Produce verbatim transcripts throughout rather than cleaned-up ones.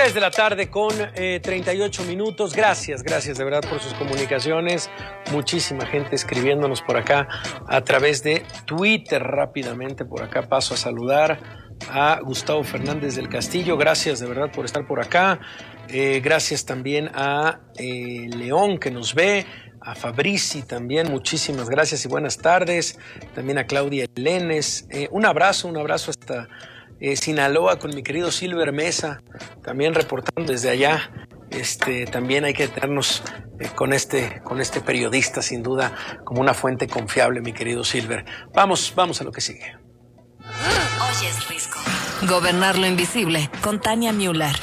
tres de la tarde con eh, treinta y ocho minutos. Gracias, gracias de verdad por sus comunicaciones. Muchísima gente escribiéndonos por acá a través de Twitter. Rápidamente por acá paso a saludar a Gustavo Fernández del Castillo. Gracias de verdad por estar por acá. Eh, gracias también a eh, León que nos ve. A Fabrici también, muchísimas gracias y buenas tardes. También a Claudia Lenes. Eh, un abrazo, un abrazo hasta eh, Sinaloa con mi querido Silver Mesa, también reportando desde allá. Este, también hay que tenernos eh, con, este, con este periodista, sin duda, como una fuente confiable, mi querido Silver. Vamos, vamos a lo que sigue. Oyes, Risco. Gobernar lo invisible, con Tania Müller.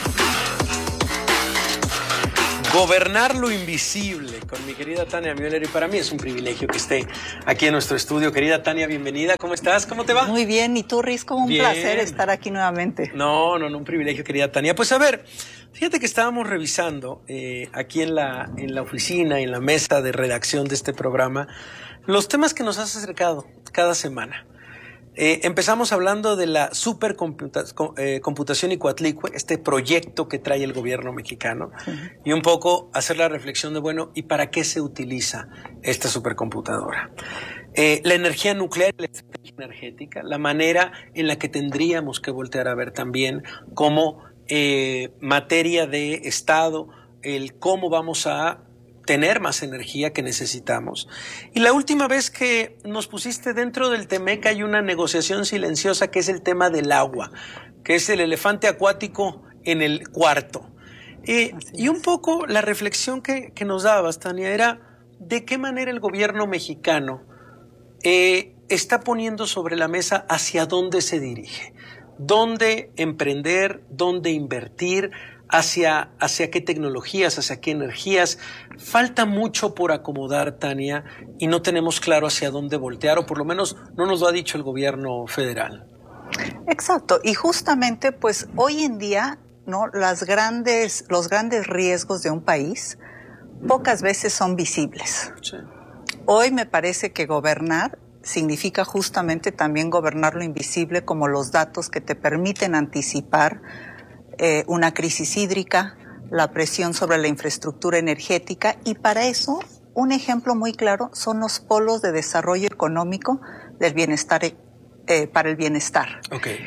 Gobernar lo invisible con mi querida Tania Müller, y para mí es un privilegio que esté aquí en nuestro estudio. Querida Tania, bienvenida. ¿Cómo estás? ¿Cómo te va? Muy bien. ¿Y tú, Risco? Un bien. placer estar aquí nuevamente. No, no, no, un privilegio, querida Tania. Pues a ver, fíjate que estábamos revisando eh, aquí en la, en la oficina, en la mesa de redacción de este programa, los temas que nos has acercado cada semana. Eh, empezamos hablando de la supercomputación eh, computación Ixcuatlicue, este proyecto que trae el gobierno mexicano, uh-huh. y un poco hacer la reflexión de, bueno, ¿y para qué se utiliza esta supercomputadora? Eh, la energía nuclear, la estrategia energética, la manera en la que tendríamos que voltear a ver también como eh, materia de Estado, el cómo vamos a tener más energía que necesitamos. Y la última vez que nos pusiste dentro del Temec hay una negociación silenciosa que es el tema del agua, que es el elefante acuático en el cuarto. Eh, y un poco la reflexión que, que nos dabas, Tania, era de qué manera el gobierno mexicano eh, está poniendo sobre la mesa hacia dónde se dirige, dónde emprender, dónde invertir, hacia, hacia qué tecnologías, hacia qué energías. Falta mucho por acomodar, Tania, y no tenemos claro hacia dónde voltear, o por lo menos no nos lo ha dicho el gobierno federal. Exacto, y justamente pues hoy en día, ¿no? Las grandes, los grandes riesgos de un país pocas veces son visibles. Sí. Hoy me parece que gobernar significa justamente también gobernar lo invisible, como los datos que te permiten anticipar eh, una crisis hídrica, la presión sobre la infraestructura energética, y para eso un ejemplo muy claro son los polos de desarrollo económico del bienestar, eh, para el bienestar. Okay.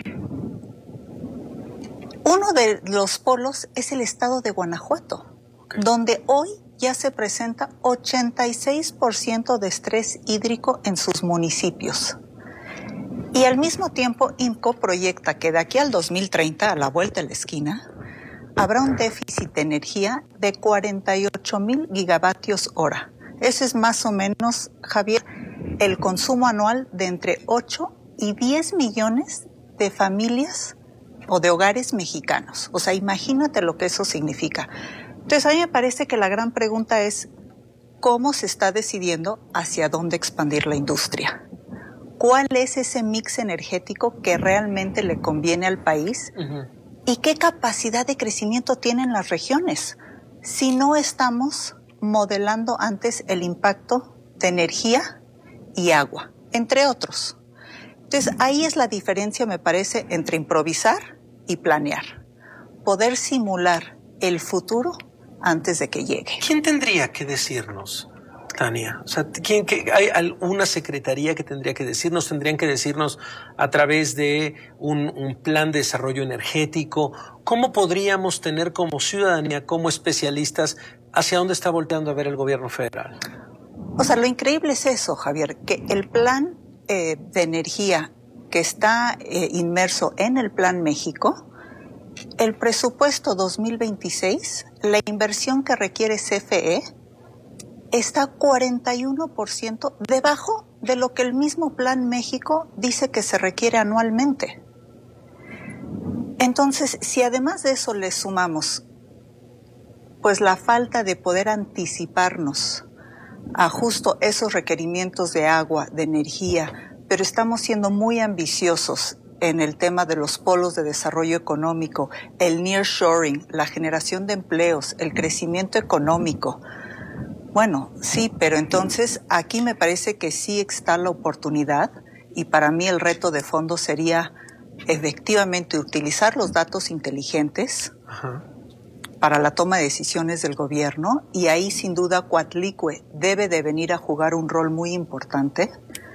Uno de los polos es el estado de Guanajuato, okay. donde hoy ya se presenta ochenta y seis por ciento de estrés hídrico en sus municipios. Y al mismo tiempo, IMCO proyecta que de aquí al dos mil treinta, a la vuelta de la esquina, habrá un déficit de energía de cuarenta y ocho mil gigavatios hora. Ese es más o menos, Javier, el consumo anual de entre ocho y diez millones de familias o de hogares mexicanos. O sea, imagínate lo que eso significa. Entonces, a mí me parece que la gran pregunta es cómo se está decidiendo hacia dónde expandir la industria. ¿Cuál es ese mix energético que realmente le conviene al país? Uh-huh. ¿Y qué capacidad de crecimiento tienen las regiones? Si no estamos modelando antes el impacto de energía y agua, entre otros. Entonces, ahí es la diferencia, me parece, entre improvisar y planear. Poder simular el futuro antes de que llegue. ¿Quién tendría que decirnos, Tania? O sea, ¿quién, que, ¿hay alguna secretaría que tendría que decirnos? ¿Tendrían que decirnos a través de un, un plan de desarrollo energético? ¿Cómo podríamos tener como ciudadanía, como especialistas, hacia dónde está volteando a ver el gobierno federal? O sea, lo increíble es eso, Javier, que el plan eh, de energía que está eh, inmerso en el Plan México, el presupuesto dos mil veintiséis, la inversión que requiere C F E, está cuarenta y uno por ciento debajo de lo que el mismo Plan México dice que se requiere anualmente. Entonces, si además de eso le sumamos pues la falta de poder anticiparnos a justo esos requerimientos de agua, de energía, pero estamos siendo muy ambiciosos en el tema de los polos de desarrollo económico, el nearshoring, la generación de empleos, el crecimiento económico. Bueno, sí, pero entonces aquí me parece que sí está la oportunidad, y para mí el reto de fondo sería efectivamente utilizar los datos inteligentes, ajá, para la toma de decisiones del gobierno, y ahí sin duda Coatlicue debe de venir a jugar un rol muy importante,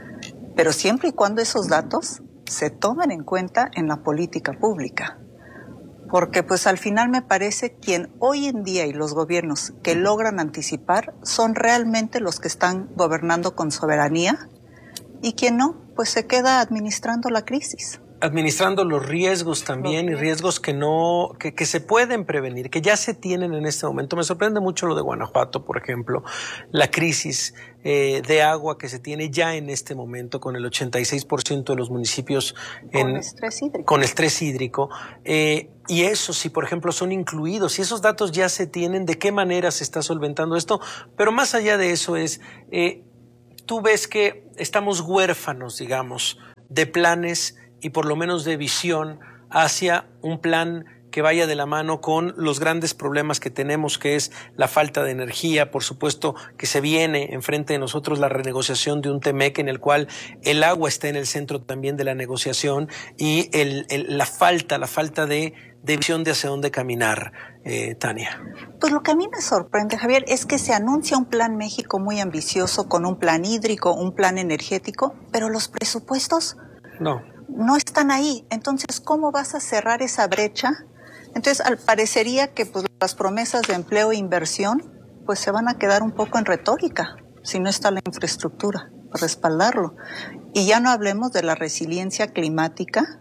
pero siempre y cuando esos datos se tomen en cuenta en la política pública. Porque pues al final me parece quien hoy en día y los gobiernos que logran anticipar son realmente los que están gobernando con soberanía, y quien no, pues se queda administrando la crisis. Administrando los riesgos también, y riesgos que no, que, que se pueden prevenir, que ya se tienen en este momento. Me sorprende mucho lo de Guanajuato, por ejemplo, la crisis eh, de agua que se tiene ya en este momento, con el ochenta y seis por ciento de los municipios en, con estrés hídrico. Con estrés hídrico. Eh, y eso, si por ejemplo son incluidos, si esos datos ya se tienen, ¿de qué manera se está solventando esto? Pero más allá de eso es, eh, tú ves que estamos huérfanos, digamos, de planes y por lo menos de visión hacia un plan que vaya de la mano con los grandes problemas que tenemos, que es la falta de energía, por supuesto que se viene enfrente de nosotros la renegociación de un Temec en el cual el agua está en el centro también de la negociación, y el, el, la falta, la falta de, de visión de hacia dónde caminar, eh, Tania. Pues lo que a mí me sorprende, Javier, es que se anuncia un plan México muy ambicioso, con un plan hídrico, un plan energético, pero los presupuestos no. no están ahí. Entonces, ¿cómo vas a cerrar esa brecha? Entonces, al parecería que pues, las promesas de empleo e inversión pues se van a quedar un poco en retórica si no está la infraestructura para respaldarlo. Y ya no hablemos de la resiliencia climática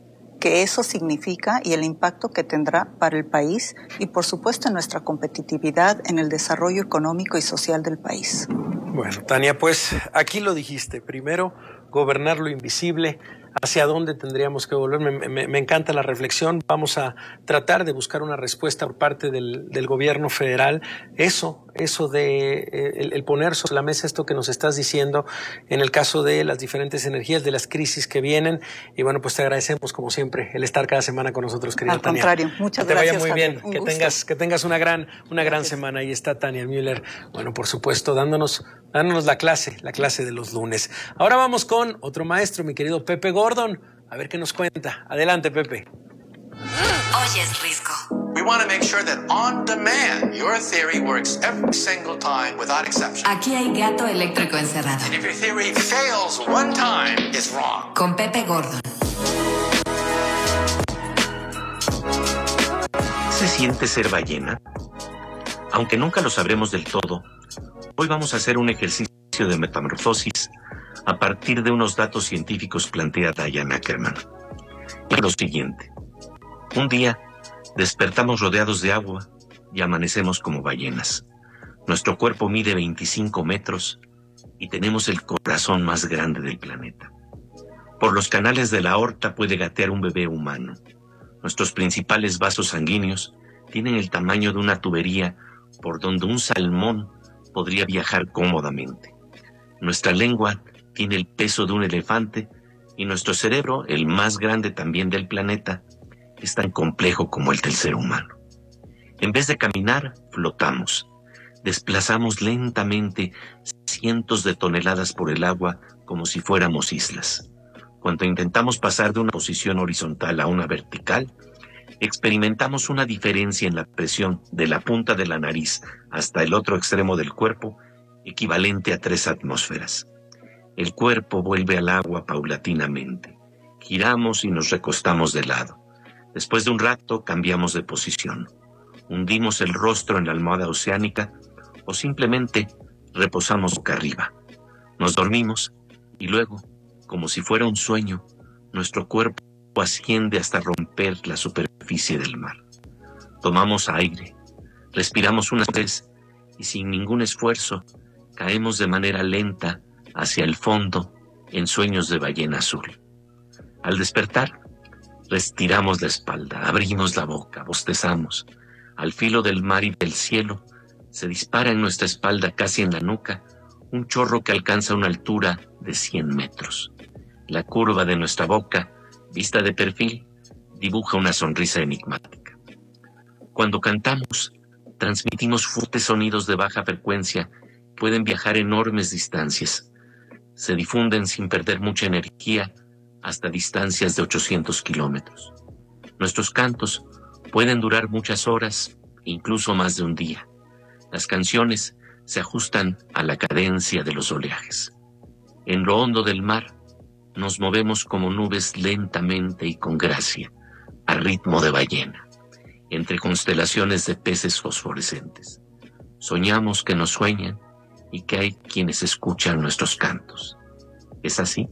que eso significa y el impacto que tendrá para el país y, por supuesto, en nuestra competitividad, en el desarrollo económico y social del país. Bueno, Tania, pues aquí lo dijiste. Primero, gobernar lo invisible. ¿Hacia dónde tendríamos que volver? Me, me, me encanta la reflexión. Vamos a tratar de buscar una respuesta por parte del, del gobierno federal. Eso, eso de eh, el, el poner sobre la mesa esto que nos estás diciendo en el caso de las diferentes energías, de las crisis que vienen. Y bueno, pues te agradecemos como siempre el estar cada semana con nosotros, querida Tania. Al contrario, muchas que gracias. Te vaya muy Javier. bien, Un que gusto. tengas, que tengas una gran, una gran semana. Ahí está Tania Müller. Bueno, por supuesto, dándonos, dándonos la clase, la clase de los lunes. Ahora vamos con otro maestro, mi querido Pepe Gordon. A ver qué nos cuenta. Adelante, Pepe. Oyes Risco. We want to make sure that on demand your theory works every single time without exception. Aquí hay gato eléctrico encerrado. And if your theory fails one time, it's wrong. Con Pepe Gordon. ¿Se siente ser ballena? Aunque nunca lo sabremos del todo, hoy vamos a hacer un ejercicio de metamorfosis a partir de unos datos científicos, plantea Diane Ackerman. Es lo siguiente. Un día despertamos rodeados de agua y amanecemos como ballenas. Nuestro cuerpo mide veinticinco metros y tenemos el corazón más grande del planeta. Por los canales de la aorta puede gatear un bebé humano. Nuestros principales vasos sanguíneos tienen el tamaño de una tubería por donde un salmón podría viajar cómodamente. Nuestra lengua tiene el peso de un elefante y nuestro cerebro, el más grande también del planeta, es tan complejo como el del ser humano. En vez de caminar, flotamos. Desplazamos lentamente cientos de toneladas por el agua como si fuéramos islas. Cuando intentamos pasar de una posición horizontal a una vertical, experimentamos una diferencia en la presión de la punta de la nariz hasta el otro extremo del cuerpo, equivalente a tres atmósferas. El cuerpo vuelve al agua paulatinamente. Giramos y nos recostamos de lado. Después de un rato cambiamos de posición. Hundimos el rostro en la almohada oceánica o simplemente reposamos boca arriba. Nos dormimos y luego, como si fuera un sueño, nuestro cuerpo asciende hasta romper la superficie del mar. Tomamos aire, respiramos unas veces y sin ningún esfuerzo caemos de manera lenta hacia el fondo en sueños de ballena azul. Al despertar, retiramos la espalda, abrimos la boca, bostezamos. Al filo del mar y del cielo, se dispara en nuestra espalda, casi en la nuca, un chorro que alcanza una altura de cien metros. La curva de nuestra boca, vista de perfil, dibuja una sonrisa enigmática. Cuando cantamos, transmitimos fuertes sonidos de baja frecuencia que pueden viajar enormes distancias. Se difunden sin perder mucha energía hasta distancias de ochocientos kilómetros. Nuestros cantos pueden durar muchas horas incluso más de un día. Las canciones se ajustan a la cadencia de los oleajes. En lo hondo del mar, nos movemos como nubes lentamente y con gracia, a ritmo de ballena, entre constelaciones de peces fosforescentes. Soñamos que nos sueñan y que hay quienes escuchan nuestros cantos. ¿Es así?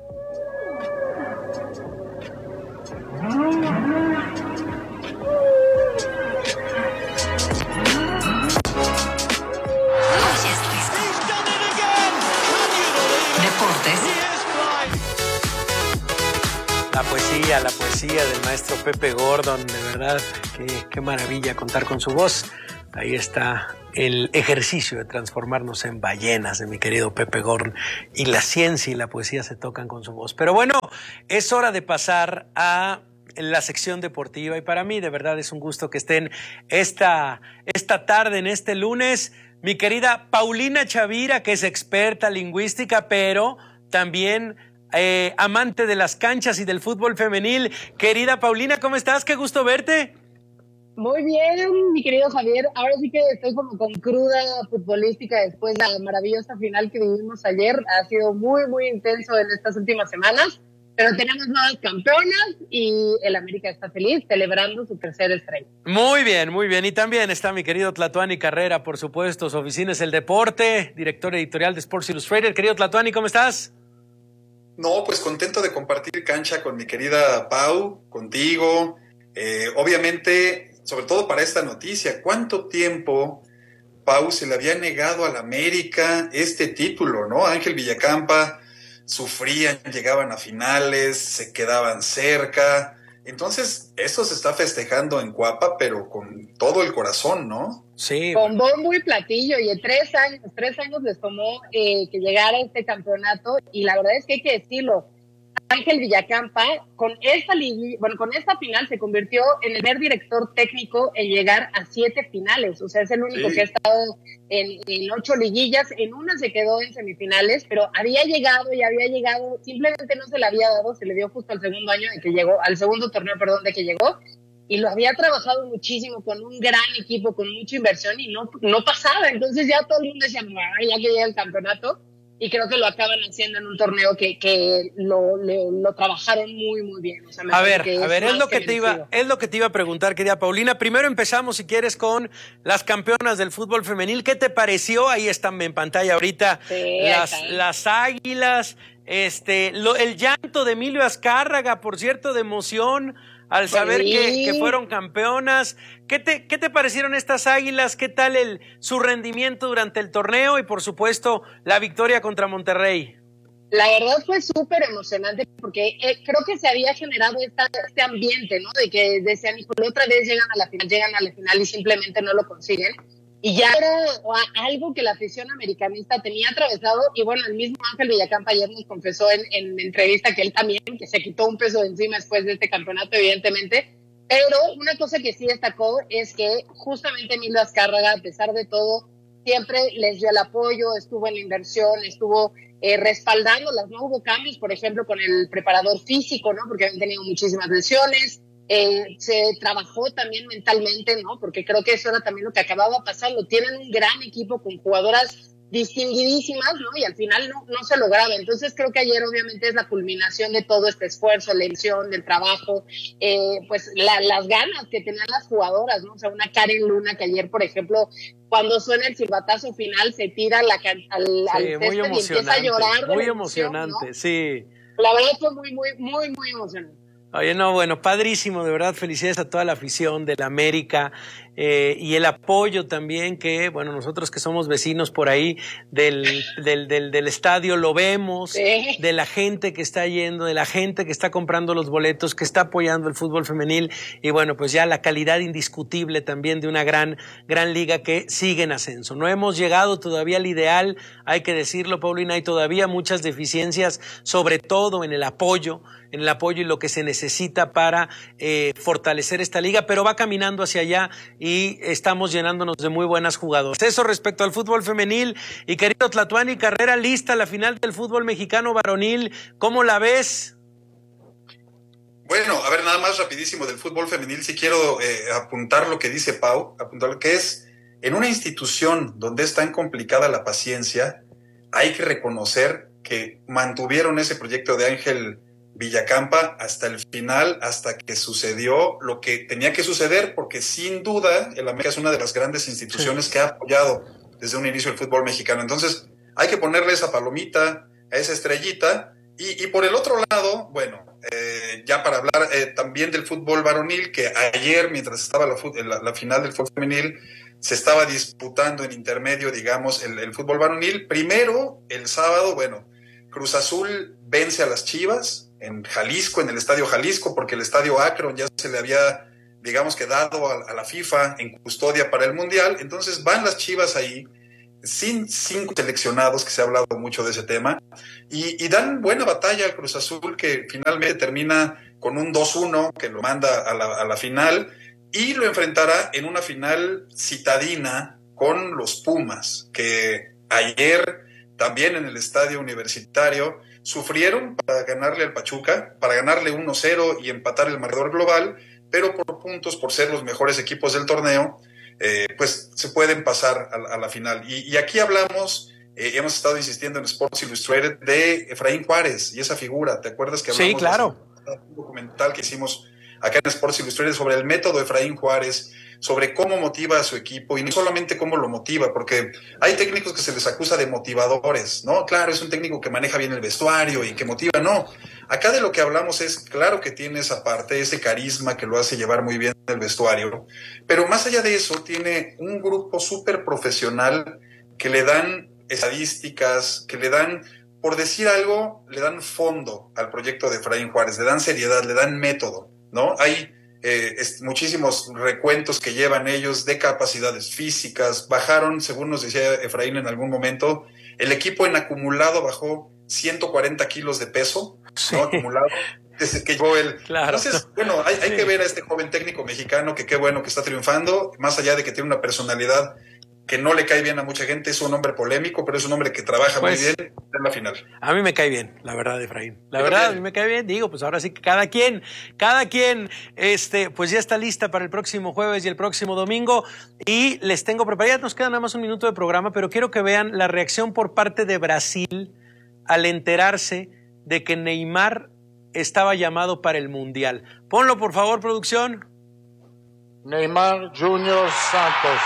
La poesía, la poesía del maestro Pepe Gordon, de verdad, qué, qué maravilla contar con su voz. Ahí está el ejercicio de transformarnos en ballenas de mi querido Pepe Gordon, y la ciencia y la poesía se tocan con su voz. Pero bueno, es hora de pasar a la sección deportiva, y para mí de verdad es un gusto que estén esta, esta tarde, en este lunes, mi querida Paulina Chavira, que es experta lingüística, pero también Eh, amante de las canchas y del fútbol femenil. Querida Paulina, ¿cómo estás? Qué gusto verte. Muy bien, mi querido Javier. Ahora sí que estoy como con cruda futbolística después de la maravillosa final que vivimos ayer. Ha sido muy, muy intenso en estas últimas semanas, pero tenemos nuevas campeonas y el América está feliz celebrando su tercera estrella. Muy bien, muy bien. Y también está mi querido Tlatuani Carrera, por supuesto. Su oficina es El Deporte, director editorial de Sports Illustrated. Querido Tlatuani, ¿cómo estás? No, pues contento de compartir cancha con mi querida Pau, contigo. Eh, obviamente, sobre todo para esta noticia, ¿cuánto tiempo, Pau, se le había negado al América este título, ¿no? Ángel Villacampa sufrían, llegaban a finales, se quedaban cerca. Entonces, eso se está festejando en Cuapa, pero con todo el corazón, ¿no? Sí. Con bombo y platillo, y en tres años, tres años les tomó eh, que llegara este campeonato, y la verdad es que hay que decirlo, Ángel Villacampa, con esta liguilla, bueno, con esta final se convirtió en el primer director técnico en llegar a siete finales. O sea, es el único sí. que ha estado en, en ocho liguillas. En una se quedó en semifinales, pero había llegado y había llegado, simplemente no se le había dado, se le dio justo al segundo año de que llegó, al segundo torneo, perdón, de que llegó, y lo había trabajado muchísimo con un gran equipo, con mucha inversión, y no, no pasaba. Entonces ya todo el mundo decía, ya que llega el campeonato. Y creo que lo acaban haciendo en un torneo que, que lo, le, lo trabajaron muy, muy bien. O sea, a ver, a ver, es lo que te iba, es lo que te iba a preguntar, querida Paulina. Primero empezamos, si quieres, con las campeonas del fútbol femenil. ¿Qué te pareció? Ahí están en pantalla ahorita sí, las, las águilas, este, lo, el llanto de Emilio Azcárraga, por cierto, de emoción al saber sí. que, que fueron campeonas. ¿Qué te, ¿Qué te parecieron estas águilas? ¿Qué tal el, su rendimiento durante el torneo? Y por supuesto, la victoria contra Monterrey. La verdad fue súper emocionante porque eh, creo que se había generado esta, este ambiente, ¿no? De que decían, híjole, otra vez llegan a la final, llegan a la final y simplemente no lo consiguen. Y ya era algo que la afición americanista tenía atravesado, y bueno, el mismo Ángel Villacampa ayer nos confesó en, en entrevista que él también, que se quitó un peso de encima después de este campeonato, evidentemente, pero una cosa que sí destacó es que justamente Emilio Azcárraga, a pesar de todo, siempre les dio el apoyo, estuvo en la inversión, estuvo eh, respaldándolas, ¿no? Hubo cambios, por ejemplo, con el preparador físico, ¿no? Porque habían tenido muchísimas lesiones. Eh, se trabajó también mentalmente, ¿no? Porque creo que eso era también lo que acababa pasando. Tienen un gran equipo con jugadoras distinguidísimas, ¿no? Y al final no, no se lograba. Entonces creo que ayer obviamente es la culminación de todo este esfuerzo, la ilusión del trabajo, eh, pues la, las ganas que tenían las jugadoras, ¿no? O sea, una Karen Luna que ayer, por ejemplo, cuando suena el silbatazo final, se tira la, al, sí, al césped y empieza a llorar. Muy emocionante, emoción, ¿no? Sí. La verdad fue muy, muy, muy, muy emocionante. Oye, no, bueno, padrísimo, de verdad, felicidades a toda la afición de la América eh, y el apoyo también que, bueno, nosotros que somos vecinos por ahí del, del, del, del estadio lo vemos, sí. de la gente que está yendo, de la gente que está comprando los boletos, que está apoyando el fútbol femenil, y bueno, pues ya la calidad indiscutible también de una gran, gran liga que sigue en ascenso. No hemos llegado todavía al ideal, hay que decirlo, Paulina, hay todavía muchas deficiencias, sobre todo en el apoyo, en el apoyo y lo que se necesita para eh, fortalecer esta liga, pero va caminando hacia allá y estamos llenándonos de muy buenas jugadoras. Eso respecto al fútbol femenil. Y querido Tlatuani Carrera, lista la final del fútbol mexicano varonil, ¿cómo la ves? Bueno, a ver, nada más rapidísimo del fútbol femenil, si quiero eh, apuntar lo que dice Pau, apuntar lo que es, en una institución donde es tan complicada la paciencia, hay que reconocer que mantuvieron ese proyecto de Ángel Villacampa hasta el final, hasta que sucedió lo que tenía que suceder, porque sin duda el América es una de las grandes instituciones sí. que ha apoyado desde un inicio el fútbol mexicano. Entonces hay que ponerle esa palomita, a esa estrellita, y, y por el otro lado, bueno, eh, ya para hablar eh, también del fútbol varonil, que ayer, mientras estaba la, la, la final del fútbol femenil, se estaba disputando en intermedio, digamos, el, el fútbol varonil. Primero, el sábado, bueno, Cruz Azul vence a las Chivas en Jalisco, en el Estadio Jalisco, porque el Estadio Akron ya se le había, digamos, que dado a, a la FIFA en custodia para el Mundial. Entonces van las Chivas ahí, sin cinco seleccionados, que se ha hablado mucho de ese tema, y, y dan buena batalla al Cruz Azul, que finalmente termina con un dos uno, que lo manda a la, a la final, y lo enfrentará en una final citadina con los Pumas, que ayer también en el Estadio Universitario sufrieron para ganarle al Pachuca, para ganarle uno cero y empatar el marcador global, pero por puntos, por ser los mejores equipos del torneo, eh, pues se pueden pasar a, a la final. Y, y aquí hablamos, eh, hemos estado insistiendo en Sports Illustrated, de Efraín Juárez y esa figura. ¿Te acuerdas que hablamos sí, claro. de un documental que hicimos acá en Sports Illustrated sobre el método de Efraín Juárez, sobre cómo motiva a su equipo, y no solamente cómo lo motiva, porque hay técnicos que se les acusa de motivadores, ¿no? Claro, es un técnico que maneja bien el vestuario y que motiva, no. Acá de lo que hablamos es, claro que tiene esa parte, ese carisma que lo hace llevar muy bien el vestuario, pero más allá de eso, tiene un grupo súper profesional que le dan estadísticas, que le dan, por decir algo, le dan fondo al proyecto de Efraín Juárez, le dan seriedad, le dan método, ¿no? Hay Eh, es, muchísimos recuentos que llevan ellos de capacidades físicas. Bajaron, según nos decía Efraín en algún momento, el equipo en acumulado bajó ciento cuarenta kilos de peso, sí. ¿no? Acumulado, desde que llegó él. Claro. Entonces, bueno, hay, hay sí. que ver a este joven técnico mexicano que qué bueno que está triunfando, más allá de que tiene una personalidad que no le cae bien a mucha gente, es un hombre polémico, pero es un hombre que trabaja pues, muy bien en la final. A mí me cae bien, la verdad, Efraín. La verdad, bien. a mí me cae bien. Digo, pues ahora sí que cada quien, cada quien, este, pues ya está lista para el próximo jueves y el próximo domingo. Y les tengo preparada, nos queda nada más un minuto de programa, pero quiero que vean la reacción por parte de Brasil al enterarse de que Neymar estaba llamado para el Mundial. Ponlo, por favor, producción. Neymar Junior Santos.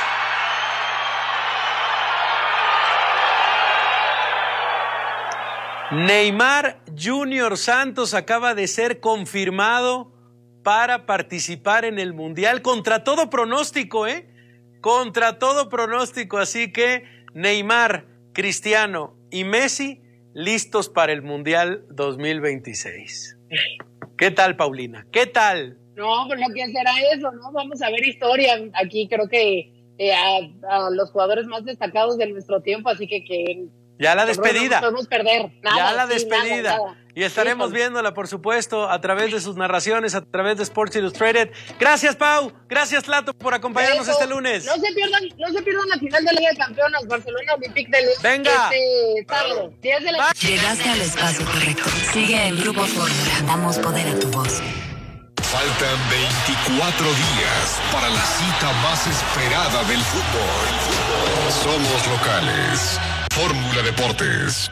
Neymar Junior Santos acaba de ser confirmado para participar en el Mundial contra todo pronóstico, ¿eh? Contra todo pronóstico. Así que Neymar, Cristiano y Messi listos para el Mundial dos mil veintiséis. ¿Qué tal, Paulina? ¿Qué tal? No, pues lo que será eso, ¿no? Vamos a ver historia. Aquí creo que eh, a, a los jugadores más destacados de nuestro tiempo, así que que ya la despedida. No podemos perder. Nada, ya la sí, despedida. Nada, nada. Y estaremos sí, viéndola, por supuesto, a través de sus narraciones, a través de Sports Illustrated. Gracias, Pau. Gracias, Lato, por acompañarnos Eso. este lunes. No se pierdan, no se pierdan la final de Liga de Campeones, Barcelona Olympique de Lyon. Venga. Este sábado, diez de la... Llegaste al espacio correcto. Sigue en Grupo Fórmula. Damos poder a tu voz. Faltan veinticuatro días para la cita más esperada del fútbol. Somos locales. Fórmula Deportes.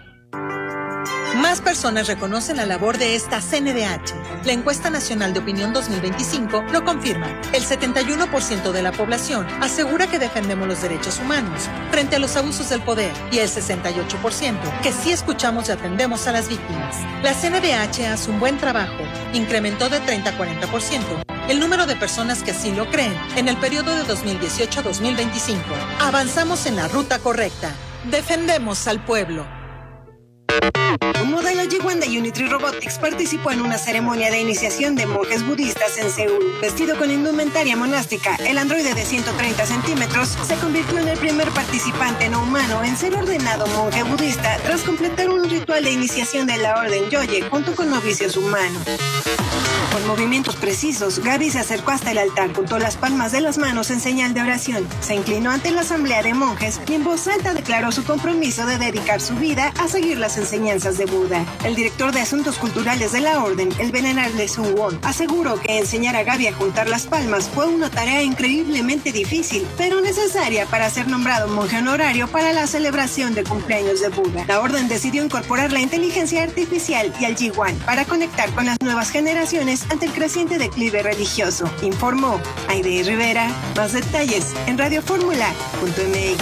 Más personas reconocen la labor de esta C N D H. La encuesta nacional de opinión dos mil veinticinco lo confirma. El setenta y uno por ciento de la población asegura que defendemos los derechos humanos frente a los abusos del poder y el sesenta y ocho por ciento que sí escuchamos y atendemos a las víctimas. La C N D H hace un buen trabajo. Incrementó de treinta a cuarenta por ciento el número de personas que así lo creen en el periodo de dos mil dieciocho a dos mil veinticinco. Avanzamos en la ruta correcta. Defendemos al pueblo. Un modelo G uno de Unitree Robotics participó en una ceremonia de iniciación de monjes budistas en Seúl. Vestido con indumentaria monástica, el androide de ciento treinta centímetros se convirtió en el primer participante no humano en ser ordenado monje budista tras completar un ritual de iniciación de la orden Yoye junto con novicios humanos. Con movimientos precisos, Gaby se acercó hasta el altar, juntó las palmas de las manos en señal de oración, se inclinó ante la asamblea de monjes y en voz alta declaró su compromiso de dedicar su vida a seguir las enseñanzas de Buda. El director de Asuntos Culturales de la Orden, el venerable Sun Won, aseguró que enseñar a Gaby a juntar las palmas fue una tarea increíblemente difícil, pero necesaria para ser nombrado monje honorario para la celebración de cumpleaños de Buda. La Orden decidió incorporar la inteligencia artificial y al Jiwan para conectar con las nuevas generaciones ante el creciente declive religioso, informó Aide Rivera. Más detalles en radio fórmula punto m x.